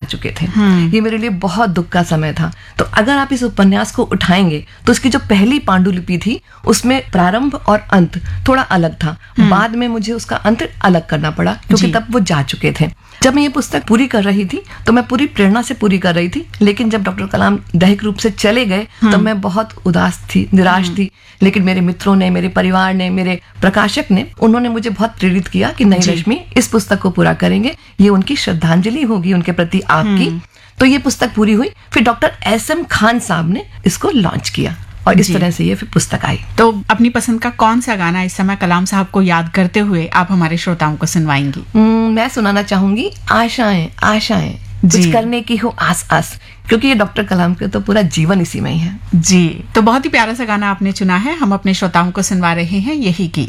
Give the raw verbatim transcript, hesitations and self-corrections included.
चुके थे। ये मेरे लिए बहुत दुख का समय था। तो अगर आप इस उपन्यास को उठाएंगे तो उसकी जो पहली पांडुलिपि थी उसमें प्रारंभ और अंत थोड़ा अलग था। बाद में मुझे उसका अंत अलग करना पड़ा क्योंकि तब वो जा चुके थे। जब मैं ये पुस्तक पूरी कर रही थी तो मैं पूरी प्रेरणा से पूरी कर रही थी, लेकिन जब डॉक्टर कलाम दैहिक रूप से चले गए तो मैं बहुत उदास थी, निराश थी। लेकिन मेरे मित्रों ने, मेरे परिवार ने, मेरे प्रकाशक ने, उन्होंने मुझे बहुत प्रेरित किया कि नहीं रश्मि, इस पुस्तक को पूरा करेंगे, ये उनकी श्रद्धांजलि होगी उनके प्रति आपकी। तो ये पुस्तक पूरी हुई। फिर डॉक्टर एस एम खान साहब ने इसको लॉन्च किया और इस तरह से ये फिर पुस्तक आई। तो अपनी पसंद का कौन सा गाना इस समय कलाम साहब को याद करते हुए आप हमारे श्रोताओं को सुनवाएंगी? मैं सुनाना चाहूंगी आशाएं आशाएं कुछ करने की हो आस आस, क्योंकि ये डॉक्टर कलाम के तो पूरा जीवन इसी में ही है। जी, तो बहुत ही प्यारा सा गाना आपने चुना है, हम अपने श्रोताओं को सुनवा रहे हैं यही गीत।